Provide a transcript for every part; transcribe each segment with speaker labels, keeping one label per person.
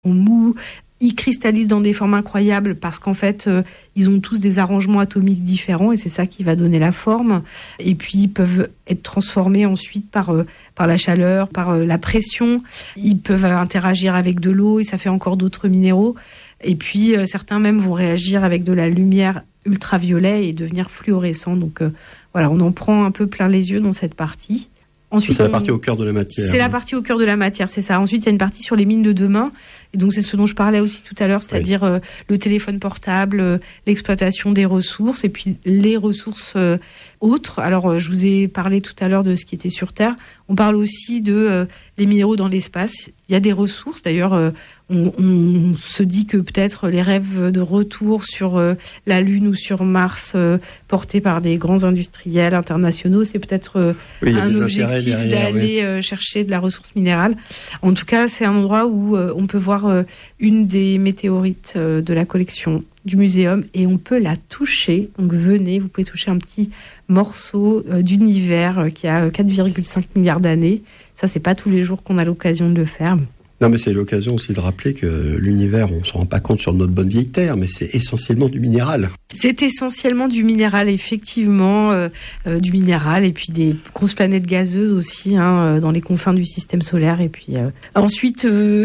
Speaker 1: en mou. Ils cristallisent dans des formes incroyables parce qu'en fait, ils ont tous des arrangements atomiques différents et c'est ça qui va donner la forme. Et puis, ils peuvent être transformés ensuite par la chaleur, par la pression. Ils peuvent interagir avec de l'eau et ça fait encore d'autres minéraux. Et puis, certains même vont réagir avec de la lumière ultraviolet et devenir fluorescents. Donc, voilà, on en prend un peu plein les yeux dans cette partie. Ensuite,
Speaker 2: c'est la partie au cœur de la matière.
Speaker 1: C'est la partie au cœur de la matière, c'est ça. Ensuite, il y a une partie sur les mines de demain. Et donc, c'est ce dont je parlais aussi tout à l'heure, c'est-à-dire le téléphone portable, l'exploitation des ressources et puis les ressources autres. Alors, je vous ai parlé tout à l'heure de ce qui était sur Terre. On parle aussi de les minéraux dans l'espace. Il y a des ressources, d'ailleurs, on se dit que peut-être les rêves de retour sur la Lune ou sur Mars portés par des grands industriels internationaux, c'est peut-être un objectif d'aller chercher de la ressource minérale. En tout cas, c'est un endroit où on peut voir une des météorites de la collection du muséum et on peut la toucher. Donc venez, vous pouvez toucher un petit morceau d'univers qui a 4,5 milliards d'années. Ça, c'est pas tous les jours qu'on a l'occasion de le faire.
Speaker 2: Non, mais c'est l'occasion aussi de rappeler que l'univers, on ne se rend pas compte sur notre bonne vieille Terre, mais c'est essentiellement du minéral.
Speaker 1: C'est essentiellement du minéral, effectivement, du minéral, et puis des grosses planètes gazeuses aussi, dans les confins du système solaire. Et puis ensuite,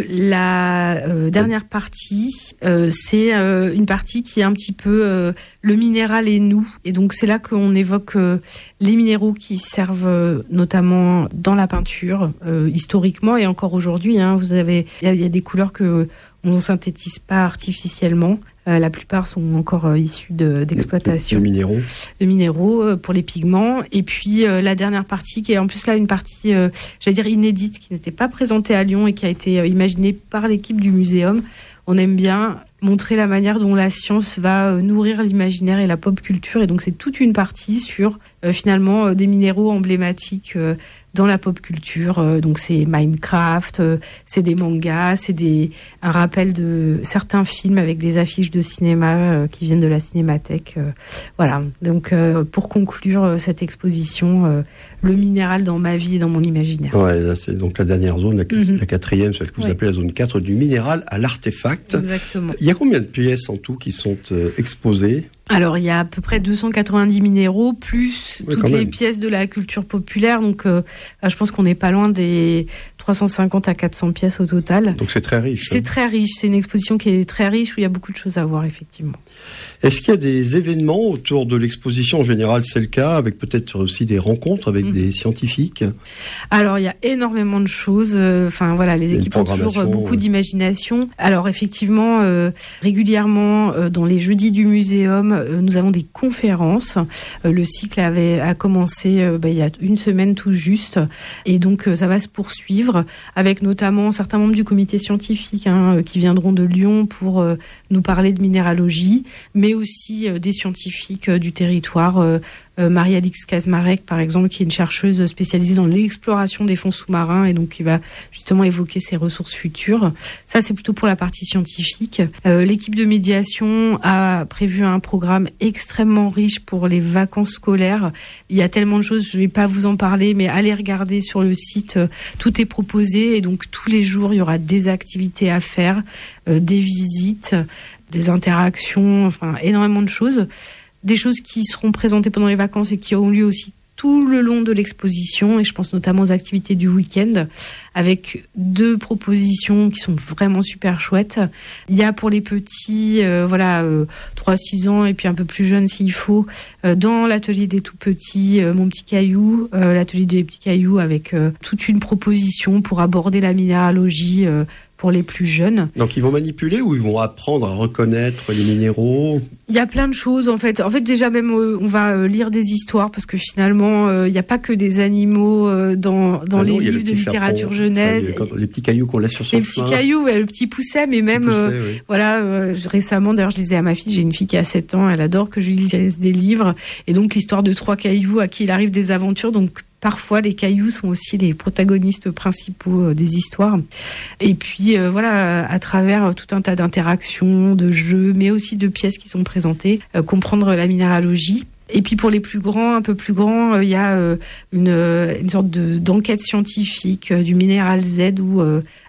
Speaker 1: la dernière partie, c'est une partie qui est un petit peu le minéral et nous. Et donc c'est là qu'on évoque les minéraux qui servent notamment dans la peinture, historiquement et encore aujourd'hui. Il y a des couleurs que on ne synthétise pas artificiellement. La plupart sont encore issus d'exploitation. De minéraux pour les pigments. Et puis la dernière partie, qui est en plus là une partie, j'allais dire inédite, qui n'était pas présentée à Lyon et qui a été imaginée par l'équipe du muséum. On aime bien montrer la manière dont la science va nourrir l'imaginaire et la pop culture. Et donc c'est toute une partie sur finalement des minéraux emblématiques dans la pop culture. Donc c'est Minecraft, c'est des mangas, c'est un rappel de certains films avec des affiches de cinéma qui viennent de la Cinémathèque. Voilà. Donc pour conclure cette exposition, le minéral dans ma vie et dans mon imaginaire.
Speaker 2: Ouais, là c'est donc la dernière zone, la quatrième, celle que vous appelez la zone 4, du minéral à l'artefact.
Speaker 1: Exactement.
Speaker 2: Il y a combien de pièces en tout qui sont exposées ?
Speaker 1: Alors, il y a à peu près 290 minéraux, plus toutes les pièces de la culture populaire. Donc, je pense qu'on n'est pas loin des 350 à 400 pièces au total.
Speaker 2: Donc, c'est très riche.
Speaker 1: C'est très riche. C'est une exposition qui est très riche, où il y a beaucoup de choses à voir, effectivement.
Speaker 2: Est-ce qu'il y a des événements autour de l'exposition ? En général, c'est le cas, avec peut-être aussi des rencontres avec des scientifiques.
Speaker 1: Alors, il y a énormément de choses. Les équipes ont toujours beaucoup d'imagination. Alors, effectivement, régulièrement, dans les jeudis du muséum, nous avons des conférences. Le cycle a commencé il y a une semaine tout juste. Et donc, ça va se poursuivre avec notamment certains membres du comité scientifique qui viendront de Lyon pour nous parler de minéralogie, mais aussi des scientifiques du territoire. Marie-Alix Kazmarek, par exemple, qui est une chercheuse spécialisée dans l'exploration des fonds sous-marins et donc qui va justement évoquer ces ressources futures. Ça, c'est plutôt pour la partie scientifique. L'équipe de médiation a prévu un programme extrêmement riche pour les vacances scolaires. Il y a tellement de choses, je ne vais pas vous en parler, mais allez regarder sur le site. Tout est proposé et donc tous les jours, il y aura des activités à faire, des visites, des interactions, énormément de choses. Des choses qui seront présentées pendant les vacances et qui auront lieu aussi tout le long de l'exposition. Et je pense notamment aux activités du week-end avec 2 propositions qui sont vraiment super chouettes. Il y a pour les petits, 3-6 ans et puis un peu plus jeunes s'il faut, dans l'atelier des tout petits, Mon Petit Caillou, l'atelier des petits cailloux avec toute une proposition pour aborder la minéralogie pour les plus jeunes.
Speaker 2: Donc ils vont manipuler ou ils vont apprendre à reconnaître les minéraux ?
Speaker 1: Il y a plein de choses en fait. En fait déjà même on va lire des histoires parce que finalement il n'y a pas que des animaux dans les livres de littérature jeunesse.
Speaker 2: Les petits cailloux qu'on laisse sur son chemin.
Speaker 1: Les petits cailloux, le petit pousset, mais même récemment d'ailleurs je disais à ma fille, j'ai une fille qui a 7 ans, elle adore que je lui lise des livres et donc l'histoire de 3 cailloux à qui il arrive des aventures, donc parfois, les cailloux sont aussi les protagonistes principaux des histoires. Et puis, à travers tout un tas d'interactions, de jeux, mais aussi de pièces qui sont présentées, comprendre la minéralogie. Et puis pour les plus grands, un peu plus grands, il y a une sorte d'enquête scientifique du minéral Z où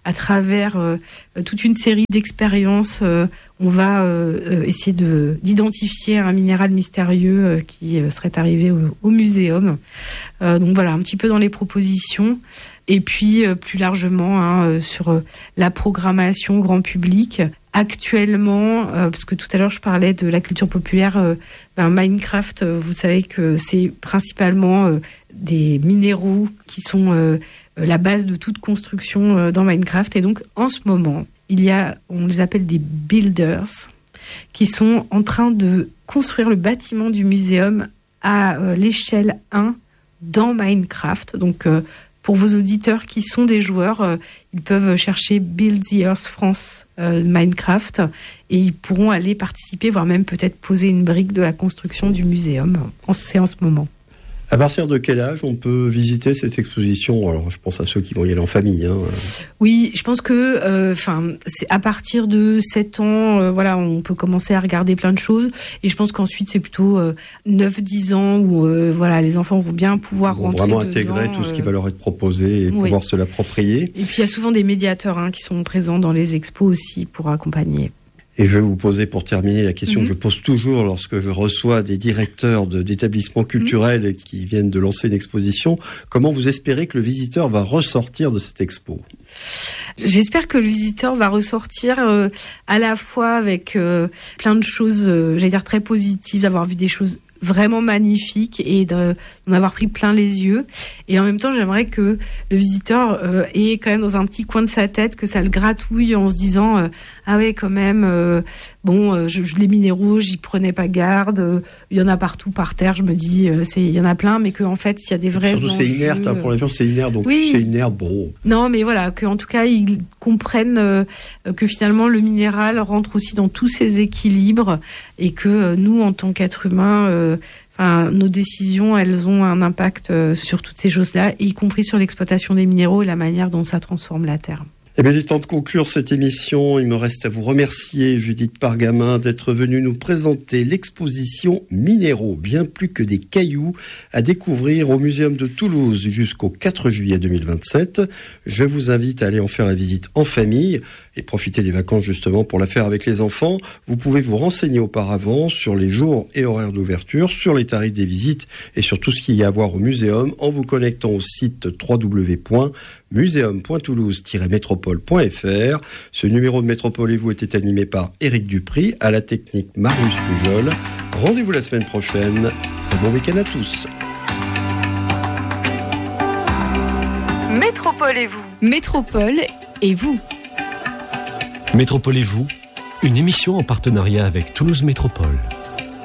Speaker 1: à travers toute une série d'expériences, on va essayer d'identifier un minéral mystérieux qui serait arrivé au muséum. Donc voilà, un petit peu dans les propositions. Et puis plus largement sur la programmation grand public. Actuellement, parce que tout à l'heure je parlais de la culture populaire, Minecraft, vous savez que c'est principalement des minéraux qui sont la base de toute construction dans Minecraft. Et donc en ce moment, on les appelle des builders, qui sont en train de construire le bâtiment du muséum à l'échelle 1 dans Minecraft. Donc pour vos auditeurs qui sont des joueurs, ils peuvent chercher Build the Earth France Minecraft et ils pourront aller participer, voire même peut-être poser une brique de la construction du muséum. C'est en ce moment.
Speaker 2: À partir de quel âge on peut visiter cette exposition ? Alors, je pense à ceux qui vont y aller en famille.
Speaker 1: Oui, je pense que, c'est à partir de 7 ans, on peut commencer à regarder plein de choses. Et je pense qu'ensuite, c'est plutôt 9-10 ans où, les enfants vont bien pouvoir rentrer
Speaker 2: vraiment
Speaker 1: dedans,
Speaker 2: intégrer tout ce qui va leur être proposé et pouvoir se l'approprier.
Speaker 1: Et puis, il y a souvent des médiateurs qui sont présents dans les expos aussi pour accompagner.
Speaker 2: Et je vais vous poser pour terminer la question que je pose toujours lorsque je reçois des directeurs d'établissements culturels qui viennent de lancer une exposition. Comment vous espérez que le visiteur va ressortir de cette expo ?
Speaker 1: J'espère que le visiteur va ressortir à la fois avec plein de choses, très positives, d'avoir vu des choses vraiment magnifiques et d'en avoir pris plein les yeux. Et en même temps, j'aimerais que le visiteur ait quand même dans un petit coin de sa tête, que ça le gratouille en se disant ah ouais, quand même, les minéraux, j'y prenais pas garde. Il y en a partout par terre. Je me dis, il y en a plein, mais qu'en fait, il y a des vrais enjeux.
Speaker 2: Surtout, c'est inerte. Pour les gens, c'est inerte. Donc, c'est inerte, bon.
Speaker 1: Non, mais voilà, qu'en tout cas, ils comprennent que finalement, le minéral rentre aussi dans tous ces équilibres et que nous, en tant qu'êtres humains, nos décisions, elles ont un impact sur toutes ces choses-là, y compris sur l'exploitation des minéraux et la manière dont ça transforme la terre.
Speaker 2: Eh bien, il est temps de conclure cette émission. Il me reste à vous remercier, Judith Pargamin, d'être venue nous présenter l'exposition Minéraux, bien plus que des cailloux, à découvrir au Muséum de Toulouse jusqu'au 4 juillet 2027. Je vous invite à aller en faire la visite en famille et profiter des vacances justement pour la faire avec les enfants. Vous pouvez vous renseigner auparavant sur les jours et horaires d'ouverture, sur les tarifs des visites et sur tout ce qu'il y a à voir au muséum en vous connectant au site www.museum.toulouse-métropole.fr. Ce numéro de Métropole et vous était animé par Éric Dupry, à la technique Marius Pujol. Rendez-vous la semaine prochaine. Très bon week-end à tous.
Speaker 3: Métropole et vous.
Speaker 4: Métropole et vous.
Speaker 5: Métropole et vous, une émission en partenariat avec Toulouse Métropole.